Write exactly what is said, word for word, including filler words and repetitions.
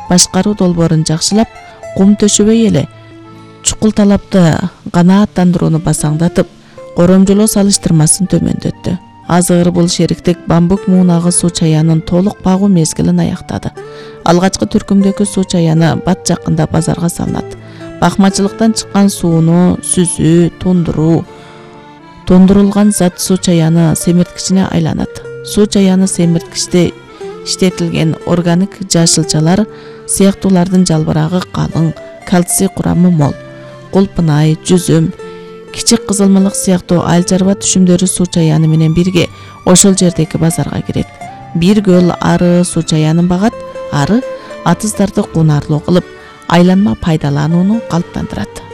башкаруу долбоорун жакшылап, кум төшөбөй эле чукул талапты канааттандырууну басаңдатып, коромжолоо салыштырмасын төмөндөттү. Азыр бул шериктик Бамбук муунагы суу чаянын толук багуу мезгилин аяктады. Алгачкы түркүмдөгү суу чаяны бат жакында базарга салынат. Бакмачылыктан чыккан сууну сүзүү, тундуруу, тондурулган зат суу чаяны семирткичине айланат. Суу чаяны семирткичте иштетилген органик жашылчалар сыяктуулардын жалбырагы калың, кальций курамы мол. Кулпунай, жүзүм, кичик кызылмалык сыяктуу айыл чарба түшүмдөрү суу чаяны менен бирге ошол жердеги базарга кирет. Бир көл ары суу чаянын багат, ары атыздарды кунарлуу кылып, айланма пайдаланууну калыптандырат.